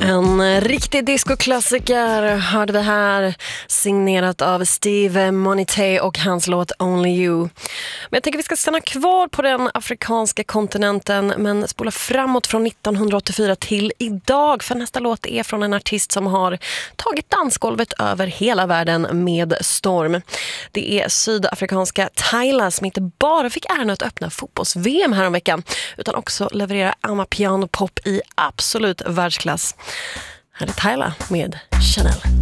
En riktig discoklassiker hörde vi här, signerat av Steve Monité och hans låt Only You. Men jag tänker vi ska stanna kvar på den afrikanska kontinenten men spola framåt från 1984 till idag, för nästa låt är från en artist som har tagit dansgolvet över hela världen med storm. Det är sydafrikanska Tyla som inte bara fick äran att öppna fotbolls-VM här om veckan utan också leverera amapiano pop i absolut världsklass. Här är Tyla med Chanel.